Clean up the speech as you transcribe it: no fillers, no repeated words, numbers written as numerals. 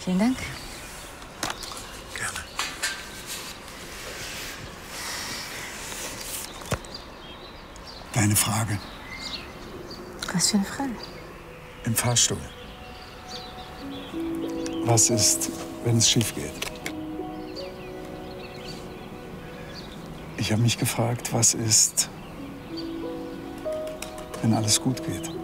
Vielen Dank. Gerne. Deine Frage. Was für eine Frage? Im Fahrstuhl. Was ist, wenn es schief geht? Ich habe mich gefragt, was ist, wenn alles gut geht?